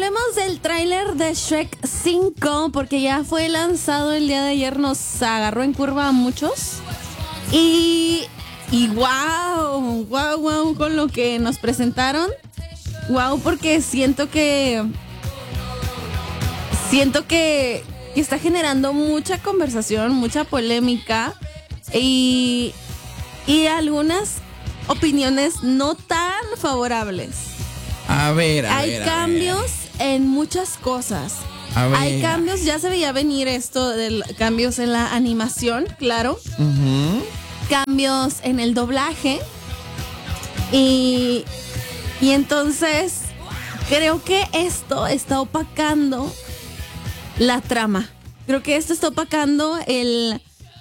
hablemos del tráiler de Shrek 5, porque ya fue lanzado el día de ayer, nos agarró en curva a muchos. Y wow, con lo que nos presentaron. Wow, porque siento que está generando mucha conversación, mucha polémica y algunas opiniones no tan favorables. Hay cambios en muchas cosas. Hay cambios, ya se veía venir esto de cambios en la animación, claro. Uh-huh. Cambios en el doblaje. Y entonces creo que esto está opacando la trama. Creo que esto está opacando se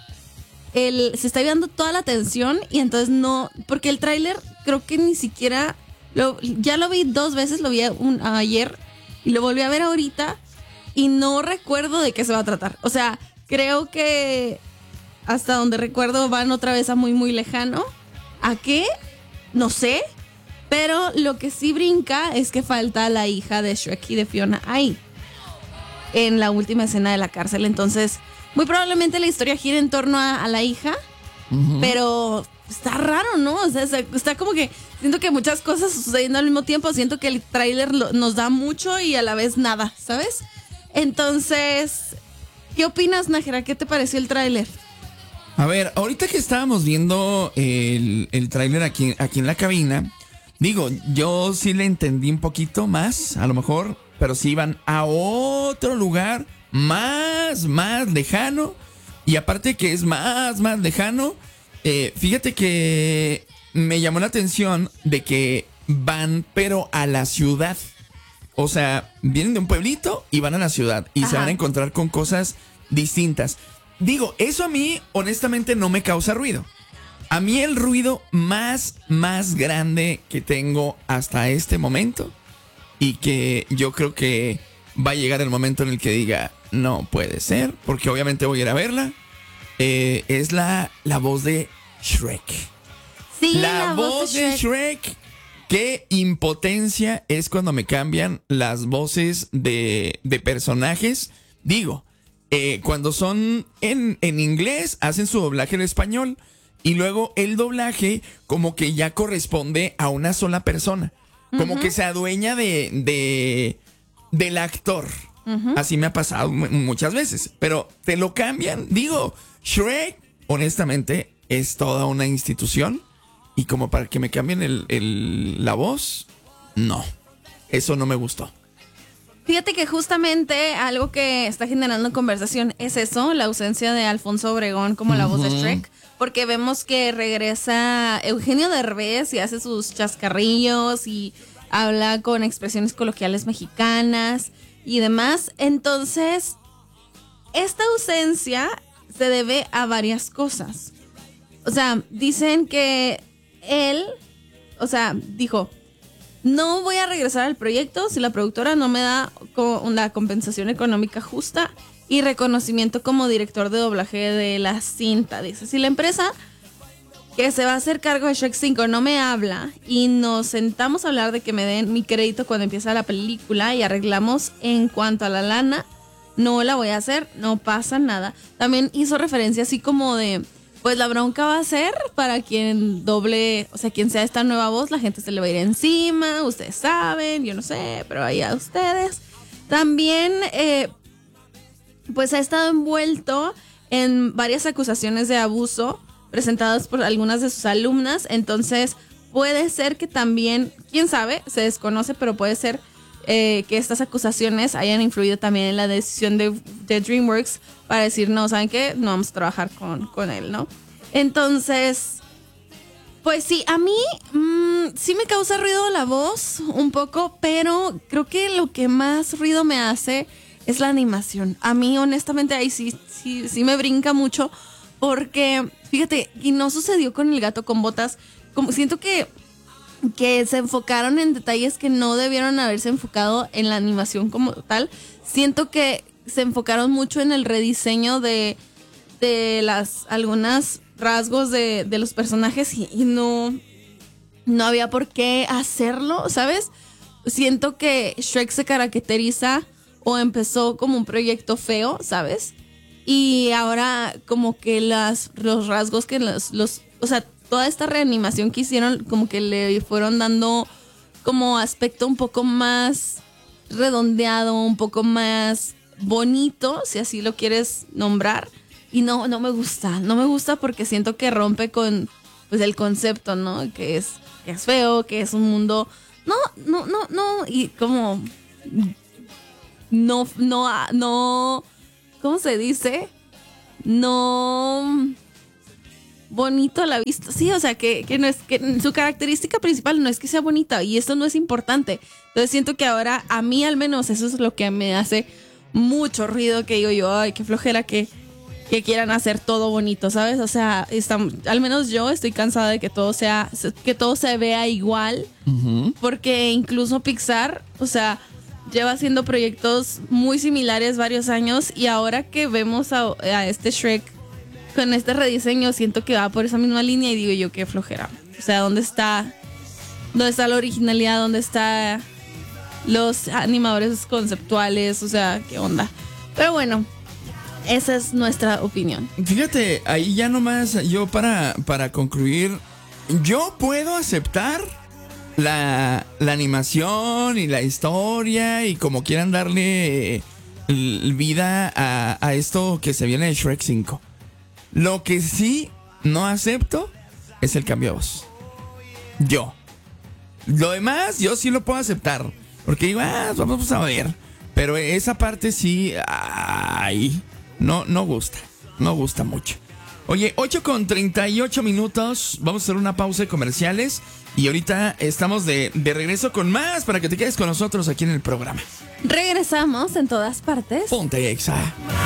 está llevando toda la atención y entonces no, porque el tráiler creo que ni siquiera ya lo vi 2 veces, lo vi ayer y lo volví a ver ahorita y no recuerdo de qué se va a tratar. O sea, creo que hasta donde recuerdo van otra vez a muy lejano. ¿A qué? No sé. Pero lo que sí brinca es que falta la hija de Shrek y de Fiona ahí, en la última escena de la cárcel. Entonces, muy probablemente la historia gira en torno a la hija, uh-huh. Pero está raro, ¿no? O sea, está como que siento que muchas cosas sucediendo al mismo tiempo. Siento que el tráiler nos da mucho y a la vez nada, ¿sabes? Entonces, ¿qué opinas, Nájera? ¿Qué te pareció el tráiler? A ver, ahorita que estábamos viendo el tráiler aquí en la cabina, digo, yo sí le entendí un poquito más, a lo mejor, pero sí iban a otro lugar más lejano. Y aparte que es más lejano, fíjate que me llamó la atención de que van, pero a la ciudad. O sea, vienen de un pueblito y van a la ciudad. Y se van a encontrar con cosas distintas. Digo, eso a mí, honestamente, no me causa ruido. A mí el ruido más grande que tengo hasta este momento, y que yo creo que va a llegar el momento en el que diga, no puede ser, porque obviamente voy a ir a verla, es la voz de Shrek. Sí, la voz de Shrek. Qué impotencia es cuando me cambian las voces de personajes. Digo, cuando son en inglés, hacen su doblaje en español. Y luego el doblaje como que ya corresponde a una sola persona. Como que se adueña del actor. Así me ha pasado muchas veces. Pero te lo cambian. Digo, Shrek, honestamente, es toda una institución. Y como para que me cambien la voz, no. Eso no me gustó. Fíjate que justamente algo que está generando conversación es eso, la ausencia de Alfonso Obregón como la voz de Shrek. Porque vemos que regresa Eugenio Derbez y hace sus chascarrillos y habla con expresiones coloquiales mexicanas y demás. Entonces, esta ausencia se debe a varias cosas. O sea, dicen que él, dijo, no voy a regresar al proyecto si la productora no me da una compensación económica justa y reconocimiento como director de doblaje de la cinta. Dice, si la empresa que se va a hacer cargo de Shrek 5 no me habla y nos sentamos a hablar de que me den mi crédito cuando empieza la película y arreglamos en cuanto a la lana, no la voy a hacer, no pasa nada. También hizo referencia así como de, pues la bronca va a ser para quien doble, o sea, quien sea esta nueva voz, la gente se le va a ir encima, ustedes saben, yo no sé, pero ahí a ustedes. También, pues ha estado envuelto en varias acusaciones de abuso presentadas por algunas de sus alumnas, entonces puede ser que también, quién sabe, se desconoce, pero puede ser que estas acusaciones hayan influido también en la decisión de DreamWorks para decir, no, ¿saben qué? No vamos a trabajar con él, ¿no? Entonces, pues sí, a mí sí me causa ruido la voz un poco, pero creo que lo que más ruido me hace es la animación. A mí, honestamente, ahí sí me brinca mucho porque, fíjate, y no sucedió con El gato con botas, como siento que se enfocaron en detalles que no debieron haberse enfocado en la animación como tal. Siento que se enfocaron mucho en el rediseño de algunos rasgos de los personajes y no había por qué hacerlo, ¿sabes? siento que Shrek se caracteriza o empezó como un proyecto feo, ¿sabes? Y ahora como que los rasgos que o sea, toda esta reanimación que hicieron como que le fueron dando como aspecto un poco más redondeado, un poco más bonito, si así lo quieres nombrar. Y no me gusta porque siento que rompe con pues el concepto, ¿no? Que es feo, que es un mundo no, y como no, ¿cómo se dice? No bonito a la vista. Sí, o sea, que no es que su característica principal no es que sea bonita y esto no es importante. Entonces siento que ahora, a mí al menos, eso es lo que me hace mucho ruido, que digo yo, ay, qué flojera que quieran hacer todo bonito, ¿sabes? O sea, al menos yo estoy cansada de que todo se vea igual, porque incluso Pixar, o sea, lleva haciendo proyectos muy similares varios años y ahora que vemos a este Shrek con este rediseño, siento que va por esa misma línea y digo yo, qué flojera. O sea, ¿dónde está la originalidad? ¿Dónde está los animadores conceptuales? O sea, ¿qué onda? Pero bueno, esa es nuestra opinión. Fíjate, ahí ya nomás yo para concluir, yo puedo aceptar la animación y la historia y como quieran darle vida a esto que se viene de Shrek 5. Lo que sí no acepto es el cambio de voz. Yo. Lo demás yo sí lo puedo aceptar, porque digo, vamos a ver. Pero esa parte sí, no gusta mucho. Oye, 8:38, vamos a hacer una pausa de comerciales y ahorita estamos de regreso con más para que te quedes con nosotros aquí en el programa. Regresamos en todas partes. Ponte Exa.